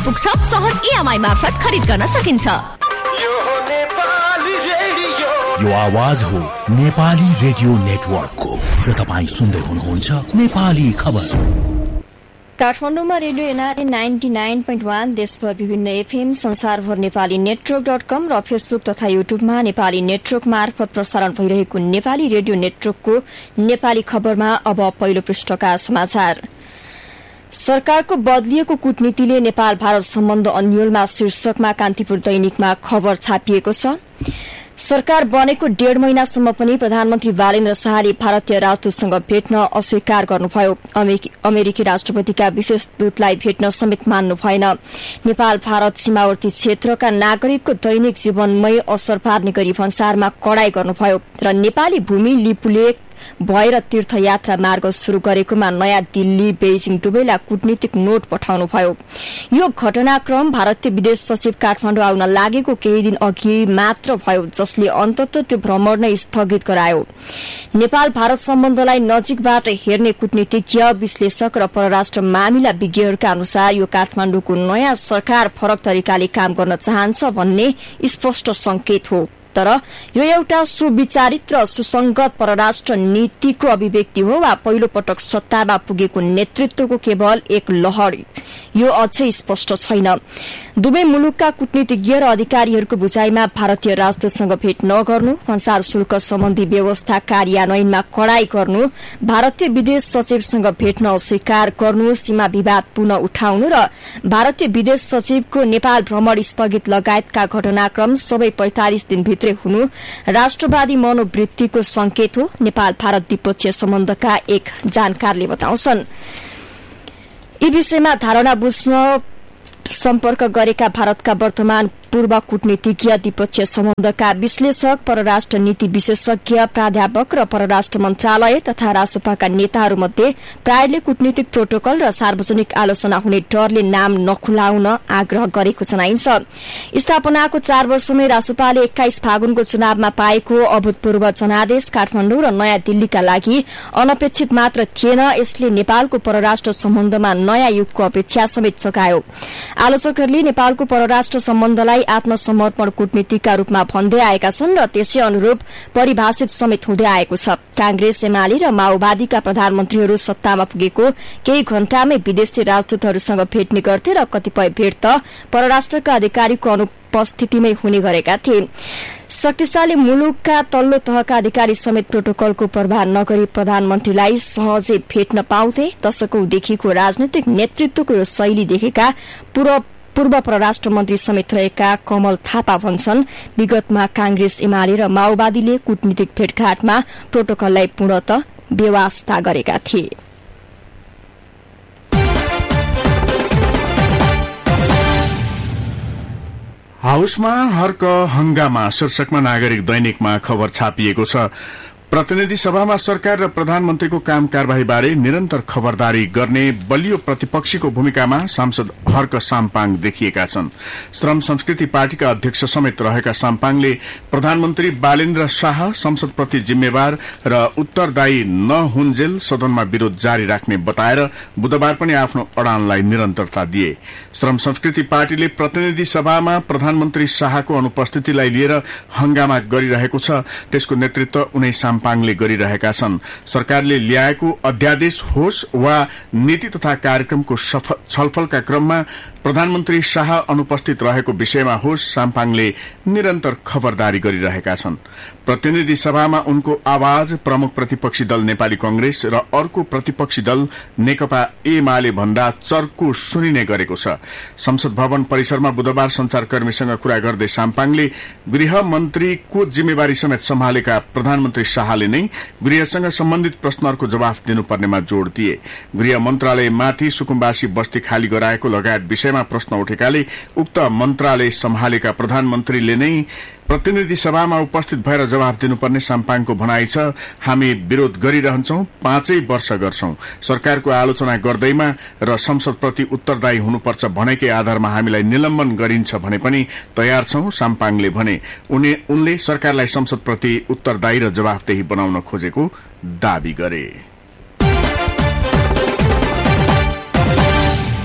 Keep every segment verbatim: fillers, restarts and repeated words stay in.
पुग्छ, सहज इएमआई मार्फत खरिद गर्न सकिन्छ। यो आवाज हो नेपाली रेडियो नेटवर्कको र तपाईँ सुन्दै हुनुहुन्छ नेपाली खबर। काठमाडौँमा radio NRA ninety nine point one, देशभर विभिन्न एफएम, संसारभर नेपाली नेटवर्क डट कम र फेसबुक तथा युट्युबमा नेपाली नेटवर्क मार्फत प्रसारण भइरहेको नेपाली रेडियो नेटवर्कको नेपाली खबरमा अब पहिलो पृष्ठका समाचार। सरकारको बदलिएको कूटनीतिले नेपाल भारत सम्बन्ध अन्यलमा शीर्षकमा कान्तिपुर दैनिकमा खबर छापिएको छ। सरकार बनेको डेढ़ महिनासम्म पनि प्रधानमन्त्री बालेन्द्र शाहले भारतीय राजदूतसँग भेट्न अस्वीकार गर्नुभयो। अमेरिकी राष्ट्रपतिका विशेष दूतलाई भेट्न समेत मान्नु भएन। नेपाल भारत सीमावर्ती क्षेत्रका नागरिकको दैनिक जीवनमै असर पार्ने गरी भन्सारमा कडाई गर्नुभयो र नेपाली भूमि लिपुले भएर तीर्थयात्रा मार्ग शुरू गरेकोमा नयाँ दिल्ली बेजिङ दुवैलाई कूटनीतिक नोट पठाउनुभयो। यो घटनाक्रम भारतीय विदेश सचिव काठमाडौँ आउन लागेको केही दिन अघि मात्र भयो, जसले अन्ततः त्यो भ्रमण नै स्थगित गरायो। नेपाल भारत सम्बन्धलाई नजिकबाट हेर्ने कूटनीतिज्ञ, विश्लेषक र परराष्ट्र मामिला विज्ञहरूका अनुसार यो काठमाडौँको नयाँ सरकार फरक तरिकाले काम गर्न चाहन्छ भन्ने स्पष्ट संकेत हो। तर यो एउटा सुविचारित र सुसंगत परराष्ट्र नीतिको अभिव्यक्ति हो वा पहिलो पटक सत्तामा पुगेको नेतृत्वको केवल एक लहर, यो अझै स्पष्ट छैन। दुवै मुलुकका कूटनीतिज्ञ र अधिकारीहरूको बुझाइमा भारतीय राजदूतसँग भेट नगर्नु, भन्सार शुल्क सम्बन्धी व्यवस्था कार्यान्वयनमा कडाई गर्नु, भारतीय विदेश सचिवसँग भेट्न अस्वीकार गर्नु, सीमा विवाद पुनः उठाउनु र भारतीय विदेश सचिवको नेपाल भ्रमण स्थगित लगायतका घटनाक्रम सबै पैंतालिस दिनभित्र हुनु राष्ट्रवादी मनोवृत्तिको संकेत हो, नेपाल भारत द्विपक्षीय सम्बन्धका एक जानकारले बताउँछन्। यी विषयमा धारणा बुझ्न सम्पर्क गरेका भारतका वर्तमान पूर्व कूटनीतिज्ञ, द्विपक्षीय सम्बन्धका विश्लेषक, परराष्ट्र नीति विशेषज्ञ, प्राध्यापक र परराष्ट्र मन्त्रालय तथा रासोपाका नेताहरूमध्ये प्रायले कूटनीतिक प्रोटोकल र सार्वजनिक आलोचना हुने डरले नाम नखुलाउन आग्रह गरेको जनाइन्छ। स्थापनाको चार वर्षमै रासोपाले एक्काइस फागुनको चुनावमा पाएको अभूतपूर्व जनादेश काठमाडौँ र नयाँ दिल्लीका लागि अनपेक्षित मात्र थिएन, यसले नेपालको परराष्ट्र सम्बन्धमा नयाँ युगको अपेक्षा समेत जगायो। आलोचकहरूले नेपालको परराष्ट्र सम्बन्धलाई आत्मसमर्पण कूटनीतिका रूपमा भन्दै आएका छन् र त्यसै अनुरूप परिभाषित समेत हुँदै आएको छ। कांग्रेस, एमाले र माओवादीका प्रधानमन्त्रीहरू सत्तामा पुगेको केही घण्टामै विदेशी राजदूतहरूसँग भेट्ने गर्थे र कतिपय भेट त परराष्ट्रका अधिकारीको अनुपस्थितिमै हुने गरेका थिए। शक्तिशाली मुलुकका तल्लो तहका अधिकारी समेत प्रोटोकलको प्रभाव नगरी प्रधानमन्त्रीलाई सहजै भेट्न पाउँथे। दशकौंदेखिको राजनैतिक नेतृत्वको यो शैली देखेका पूर्व पूर्व परराष्ट्र मन्त्री समेत रहेका कमल थापा भन्छन्, विगतमा कांग्रेस, एमाले र माओवादीले कूटनीतिक भेटघाटमा प्रोटोकललाई पूर्णतः बेवास्ता गरेका थिए। हाउसमा हर्क हंगामा शीर्षकमा नागरिक दैनिकमा खबर छापिएको छ। प्रतिनिधि सभामा सरकार र प्रधानमन्त्रीको काम कारबाहीबारे निरन्तर खबरदारी गर्ने बलियो प्रतिपक्षीको भूमिकामा सांसद हर्क साम्पाङ देखिएका छन्। श्रम संस्कृति पार्टीका अध्यक्ष समेत रहेका साम्पाङले प्रधानमन्त्री बालेन्द्र शाह संसदप्रति जिम्मेवार र उत्तरदायी नहुन्जेल सदनमा विरोध जारी राख्ने बताएर बुधबार पनि आफ्नो अडानलाई निरन्तरता दिए। श्रम संस्कृति पार्टीले प्रतिनिधि सभामा प्रधानमन्त्री शाहको अनुपस्थितिलाई लिएर हंगामा गरिरहेको छ, त्यसको नेतृत्व उनै साम्पाङले गरिरहेका छन्। सरकारले ल्याएको अध्यादेश होस् वा नीति तथा कार्यक्रमको छलफलका क्रममा प्रधानमन्त्री शाह अनुपस्थित रहेको विषयमा होस्, साम्पाङले निरन्तर खबरदारी गरिरहेका छन्। प्रतिनिधि सभामा उनको आवाज प्रमुख प्रतिपक्षी दल नेपाली कांग्रेस र अर्को प्रतिपक्षी दल नेकपा एमाले भन्दा चर्को सुनिने गरेको छ। संसद भवन परिसरमा बुधबार संचारकर्मीसँग कुरा गर्दै साम्पाङले गृह मन्त्रीको जिम्मेवारी समेत सम्हालेका प्रधानमन्त्री शाहले नै गृहसँग सम्बन्धित प्रश्नहरूको जवाफ दिनुपर्नेमा जोड़ दिए। गृह मन्त्रालयमाथि सुकुम्बासी बस्ती खाली गराएको लगायत विषयमा प्रश्न उठेकाले उक्त मन्त्रालय सम्हालेका प्रधानमन्त्रीले नै प्रतिनिधि सभामा उपस्थित भएर जवाफ दिनुपर्ने साम्पाङको भनाइ छ। हामी विरोध गरिरहन्छौं, पाँचै वर्ष गर्छौं, सरकारको आलोचना गर्दैमा र संसदप्रति उत्तरदायी हुनुपर्छ भनेकै आधारमा हामीलाई निलम्बन गरिन्छ भने पनि तयार छौं, साम्पाङले भने। उनले सरकारलाई संसदप्रति उत्तरदायी र जवाफदेही बनाउन खोजेको दावी गरे।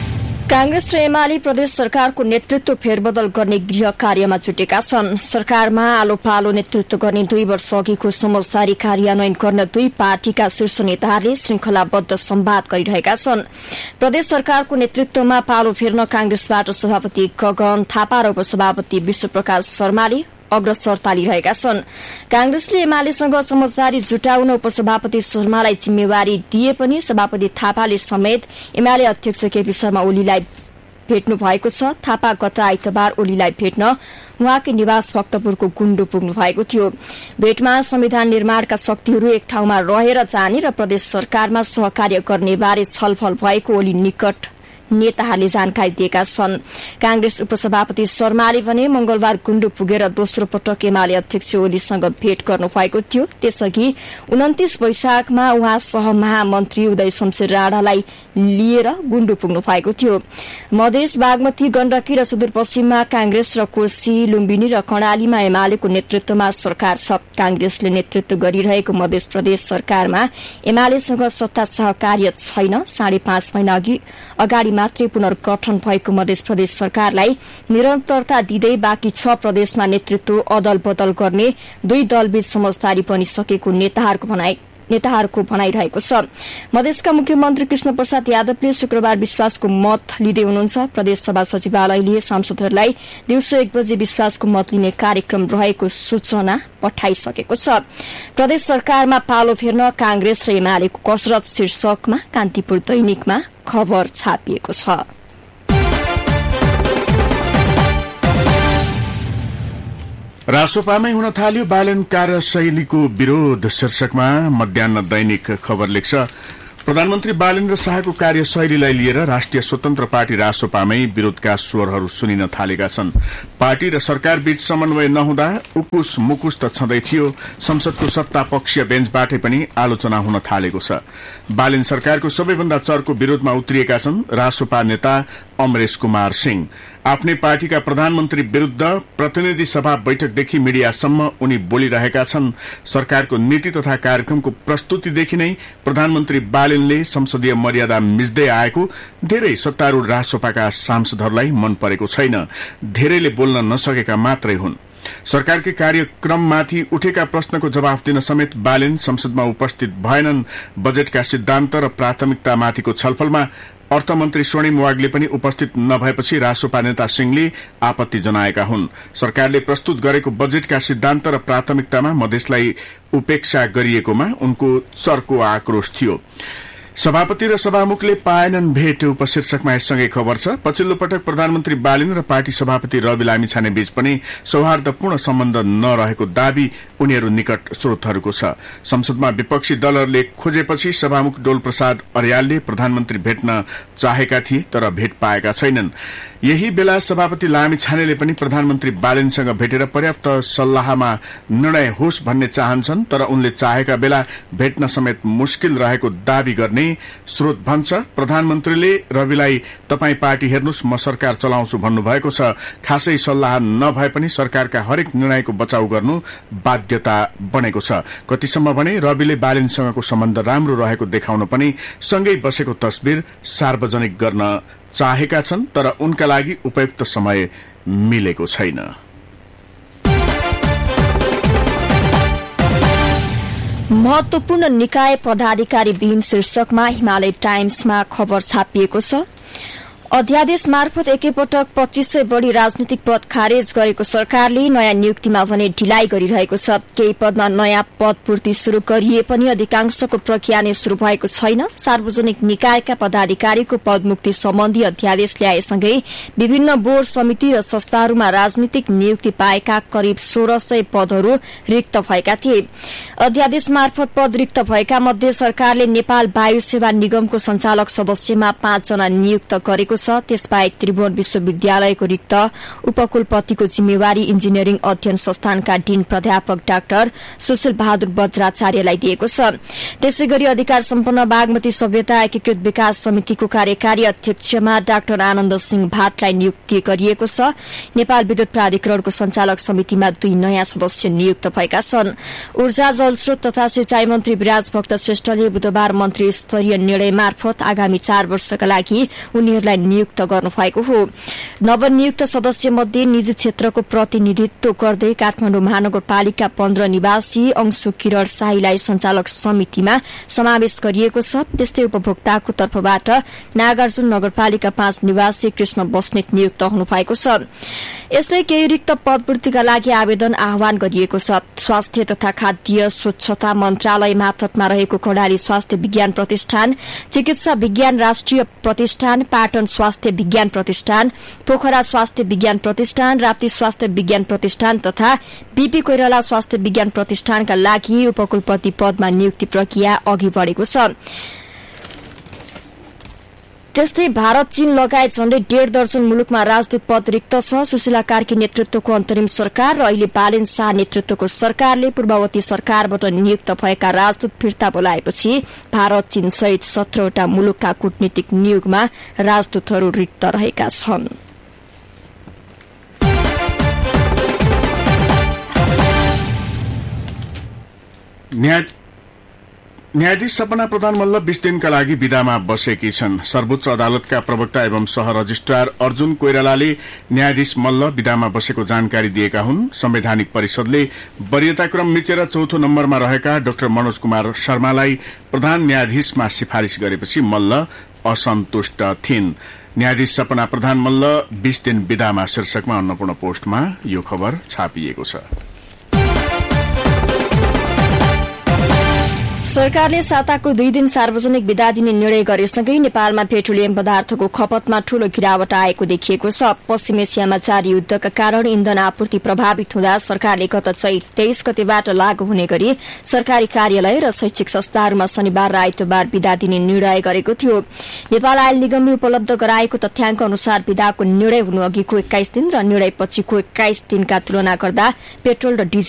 कांग्रेस र एमाले प्रदेश सरकारको नेतृत्व फेरबदल गर्ने गृह कार्यमा जुटेका छन्। सरकारमा आलो पालो नेतृत्व गर्ने दुई वर्ष अघिको समझदारी कार्यान्वयन गर्न दुई पार्टीका शीर्ष नेताहरूले श्रृंखलाबद्ध संवाद गरिरहेका छन्। प्रदेश सरकारको नेतृत्वमा पालो फेर्न कांग्रेसबाट सभापति गगन थापा र उपसभापति विश्वप्रकाश शर्माले अग्रसर तालिरहेका छन्। कांग्रेसले एमालेसँग समझदारी जुटाउन उपसभापति शर्मालाई जिम्मेवारी दिए पनि सभापति थापाले समेत एमाले अध्यक्ष केपी शर्मा ओलीलाई भेट्नु भएको छ। थापा गत आइतबार ओलीलाई भेट्न उहाँकै निवास भक्तपुरको गुण्डो पुग्नु भएको थियो। भेटमा संविधान निर्माणका शक्तिहरू एक ठाउँमा रहेर जाने र प्रदेश सरकारमा सहकार्य गर्ने बारे छलफल भएको ओली निकट नेताहरूले जानकारी दिएका छन्। कांग्रेस उपसभापति शर्माले भने मंगलबार गुण्डु पुगेर दोस्रो पटक एमाले अध्यक्ष ओलीसँग भेट गर्नु भएको थियो। त्यसअघि उन्तीस वैशाखमा उहाँ सहमहामन्त्री उदय शमशेर राणालाई लिएर गुण्डु पुग्नु भएको थियो। मधेस बागमती गण्डकी र सुदूरपश्चिममा कांग्रेस र कोशी लुम्बिनी र कर्णालीमा एमालेको नेतृत्वमा सरकार छ। कांग्रेसले नेतृत्व गरिरहेको मधेस प्रदेश सरकारमा एमालेसँग सत्ता सहकार्य छैन। साढे पाँच महिना अघि अगाडि मात्रै पुनर्गठन भएको मधेस प्रदेश सरकारलाई निरन्तरता दिँदै बाँकी छ प्रदेशमा नेतृत्व अदल बदल गर्ने दुई दलबीच समझदारी बनिसकेको नेताहरूको भनाई नेताहरूको भनाइरहेको छ। मधेसका मुख्यमन्त्री कृष्ण प्रसाद यादवले शुक्रबार विश्वासको मत लिँदै हुनुहुन्छ। प्रदेश सभा सचिवालयले सांसदहरूलाई दिउँसो एक बजे विश्वासको मत लिने कार्यक्रम रहेको सूचना पठाइसकेको छ। प्रदेश सरकारमा पालो फेर्न कांग्रेस र एमालेको कसरत शीर्षकमा कान्तिपुर दैनिकमा खबर छापिएको छ। रासोपामै हुन थाल्यो बालन कार्यशैलीको विरोध शीर्षकमा मध्याह्न दैनिक खबर लेख्छ। प्रधानमन्त्री बालेन्द्र शाहको कार्यशैलीलाई लिएर राष्ट्रिय स्वतन्त्र पार्टी रासोपामै विरोधका स्वरहरू सुनिन थालेका छन्। पार्टी र सरकार बीच समन्वय नहुँदा उकुस मुकुस त छँदै थियो, संसदको सत्ता पक्षीय बेन्चबाटै पनि आलोचना हुन थालेको छ। बालेन सरकारको सबैभन्दा चर्को विरोधमा उत्रिएका छन् रासोपा नेता अमरेश कुमार सिंह। आफ्नै पार्टीका प्रधानमन्त्री विरूद्ध प्रतिनिधि सभा बैठकदेखि मीडियासम्म उनी बोलिरहेका छन्। सरकारको नीति तथा कार्यक्रमको प्रस्तुतिदेखि नै प्रधानमन्त्री बालेनले संसदीय मर्यादा मिच्दै आएको धेरै सत्तारूढ़ रासोपाका सांसदहरूलाई मन परेको छैन। धेरैले बोल्न नसकेका मात्रै हुन्। सरकारकै कार्यक्रममाथि उठेका प्रश्नको जवाफ दिन समेत बालेन संसदमा उपस्थित भएनन्। बजेटका सिद्धान्त र प्राथमिकतामाथिको छलफलमा अर्थमन्त्री स्वर्णिम वाग्ले पनि उपस्थित नभएपछि रासोपा नेता सिंहले आपत्ति जनाएका हुन्। सरकारले प्रस्तुत गरेको बजेटका सिद्धान्त र प्राथमिकतामा मधेसलाई उपेक्षा गरिएकोमा उनको चर्को आक्रोश थियो। सभापति र सभामुखले पाएनन् भेट उपशीर्षकमा यससँगै खबर छ। पछिल्लो पटक प्रधानमन्त्री बालेन र पार्टी सभापति रवि लामिछाने बीच पनि सौहार्दपूर्ण सम्बन्ध नरहेको दावी उनीहरू निकट स्रोतहरूको छ। संसदमा विपक्षी दलहरूले खोजेपछि सभामुख डोल प्रसाद अर्यालले प्रधानमन्त्री भेट्न चाहेका थिए तर भेट पाएका छैनन्। यही बेला सभापति लामिछानेले पनि प्रधानमन्त्री बालेनसँग भेटेर पर्याप्त सल्लाहमा निर्णय होस् भन्ने चाहन्छन्, तर उनले चाहेका बेला भेट्न समेत मुस्किल रहेको दावी गर्ने स्रोत भन्छ। प्रधानमन्त्रीले रविलाई तपाई पार्टी हेर्नुस्, म सरकार चलाउँछु भन्नुभएको छ। खासै सल्लाह नभए पनि सरकारका हरेक निर्णयको बचाउ गर्नु बाध्यता बनेको छ। कतिसम्म भने रविले बालेनसँगको सम्बन्ध राम्रो रहेको देखाउन पनि सँगै बसेको तस्बिर सार्वजनिक गर्न चाहेका छन्, तर उनका लागि उपयुक्त समय मिलेको छैन। महत्वपूर्ण निकाय पदाधिकारी विहीन शीर्षकमा हिमालय टाइम्समा खबर छापिएको छ। अध्यादेश मार्फत एकैपटक पच्चीस सय बढ़ी राजनीतिक पद खारेज गरेको सरकारले नयाँ नियुक्तिमा भने ढिलाइ गरिरहेको छ। केही पदमा नयाँ पद पूर्ति शुरू गरिए पनि अधिकांशको प्रक्रिया नै शुरू भएको छैन। सार्वजनिक निकायका पदाधिकारीको पदमुक्ति सम्बन्धी अध्यादेश ल्याएसँगै विभिन्न बोर्ड समिति र संस्थाहरूमा राजनीतिक नियुक्ति पाएका करिब सोह्र सय पदहरू रिक्त भएका थिए। अध्यादेश मार्फत पद रिक्त भएका मध्ये सरकारले नेपाल वायु सेवा निगमको संचालक सदस्यमा पाँचजना नियुक्त गरेको छ। त्यसबाहेक त्रिभुवन विश्वविद्यालयको रिक्त उपकुलपतिको जिम्मेवारी इन्जिनियरिङ अध्ययन संस्थानका डीन प्राध्यापक डाक्टर सुशील बहादुर बज्राचार्यलाई दिएको छ। त्यसैगरी अधिकार सम्पन्न बागमती सभ्यता एकीकृत विकास समितिको कार्यकारी अध्यक्षमा डाक्टर आनन्द सिंह भाटलाई नियुक्ति गरिएको छ। नेपाल विद्युत प्राधिकरणको संचालक समितिमा दुई नयाँ सदस्य नियुक्त भएका छन्। ऊर्जा जलस्रोत तथा सिंचाई मन्त्री विराज भक्त श्रेष्ठले बुधबार मन्त्री स्तरीय निर्णय मार्फत आगामी चार वर्षका लागि उनीहरूलाई नियुक्त गर्नुभएको हो। नवनियुक्त सदस्य मध्ये निजी क्षेत्रको प्रतिनिधित्व गर्दै काठमाडौँ महानगरपालिका पन्ध्र निवासी अंशु किरण शाहीलाई संचालक समितिमा समावेश गरिएको छ। त्यस्तै उपभोक्ताको तर्फबाट नागार्जुन नगरपालिका पाँच निवासी कृष्ण बस्नेत नियुक्त हुनुभएको छ। यस्तै केही रिक्त पदपूर्तिका लागि आवेदन आह्वान गरिएको छ। स्वास्थ्य तथा खाद्य स्वच्छता मन्त्रालय मातहतमा रहेको कर्णाली स्वास्थ्य विज्ञान प्रतिष्ठान, चिकित्सा विज्ञान राष्ट्रिय प्रतिष्ठान, पाटन स्वास्थ्य विज्ञान प्रतिष्ठान, पोखरा स्वास्थ्य विज्ञान प्रतिष्ठान, राप्ती स्वास्थ्य विज्ञान प्रतिष्ठान तथा बीपी कोइराला स्वास्थ्य विज्ञान प्रतिष्ठानका लागि उपकुलपति पदमा नियुक्ति प्रक्रिया अघि बढ़ेको छ। त्यस्तै भारत चीन लगायत झण्डै डेढ़ दर्जन मुलुकमा राजदूत पद रिक्त छ। सुशीला कार्की नेतृत्वको अन्तरिम सरकार र अहिले बालेन शाह नेतृत्वको सरकारले पूर्ववर्ती सरकारबाट नियुक्त भएका राजदूत फिर्ता बोलाएपछि भारत चीन सहित सत्रहवटा मुलुकका कूटनीतिक नियोगमा राजदूतहरू रिक्त रहेका छन्। न्यायाधीश सपना प्रधान मल्ल बीस दिनका लागि विदामा बसेकी छन्। सर्वोच्च अदालतका प्रवक्ता एवं सह रजिस्ट्रार अर्जुन कोइरालाले न्यायाधीश मल्ल विदामा बसेको जानकारी दिएका हुन्। संवैधानिक परिषदले वरियताक्रम मिचेर चौथो नम्बरमा रहेका डाक्टर मनोज कुमार शर्मालाई प्रधान न्यायाधीशमा सिफारिश गरेपछि मल्ल असन्तुष्ट थिइन्। न्यायाधीश सपना प्रधान मल्ल बीस दिन विदामा शीर्षकमा अन्नपूर्ण पोस्टमा यो खबर छापिएको छ। सरकारले साताको दुई दिन सार्वजनिक विदा दिने निर्णय गरेसँगै नेपालमा पेट्रोलियम पदार्थको खपतमा ठूलो गिरावट आएको देखिएको छ। पश्चिम एसियामा जारी युद्धका कारण इन्धन आपूर्ति प्रभावित हुँदा सरकारले गत चैत तेइस गतेबाट लागू हुने गरी सरकारी कार्यालय र शैक्षिक संस्थाहरूमा शनिबार र आइतबार विदा दिने निर्णय गरेको थियो। नेपाल आयल निगमले उपलब्ध गराएको तथ्याङ्क अनुसार विदाको निर्णय हुनु अघिको एक्काइस दिन र निर्णय पछिको एक्काइस दिनका तुलना गर्दा पेट्रोल र डिजल